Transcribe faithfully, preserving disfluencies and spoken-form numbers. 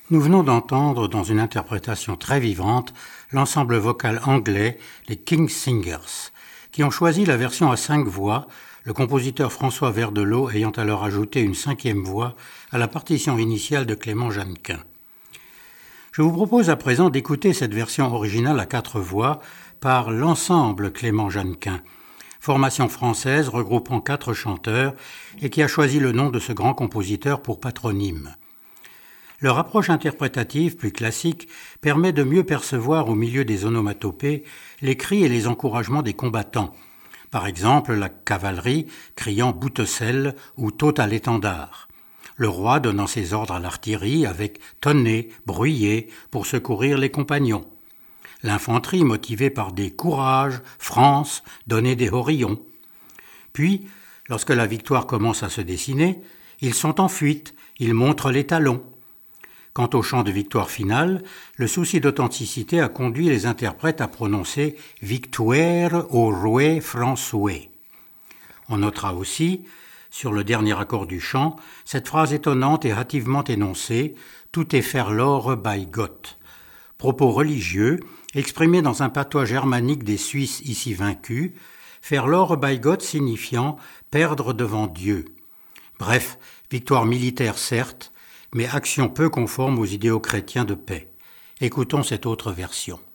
Nous venons d'entendre, dans une interprétation très vivante, l'ensemble vocal anglais, les King's Singers, qui ont choisi la version à cinq voix, le compositeur François Verdelot ayant alors ajouté une cinquième voix à la partition initiale de Clément Jeannequin. Je vous propose à présent d'écouter cette version originale à quatre voix par l'ensemble Clément Jeannequin, formation française regroupant quatre chanteurs et qui a choisi le nom de ce grand compositeur pour patronyme. Leur approche interprétative plus classique permet de mieux percevoir au milieu des onomatopées les cris et les encouragements des combattants. Par exemple, la cavalerie criant « Boutecelle » ou « Tôt à l'étendard ». Le roi donnant ses ordres à l'artillerie avec « Tonnez, bruyez » pour secourir les compagnons. L'infanterie motivée par des « Courage, France, donnez des horillons ». Puis, lorsque la victoire commence à se dessiner, ils sont en fuite, ils montrent les talons. Quant au chant de victoire finale, le souci d'authenticité a conduit les interprètes à prononcer « Victoire au roi François ». On notera aussi, sur le dernier accord du chant, cette phrase étonnante et hâtivement énoncée « Tout est ferlore by Gott », propos religieux exprimés dans un patois germanique des Suisses ici vaincus, ferlore by Gott signifiant « perdre devant Dieu ». Bref, victoire militaire certes, mais action peu conforme aux idéaux chrétiens de paix. Écoutons cette autre version.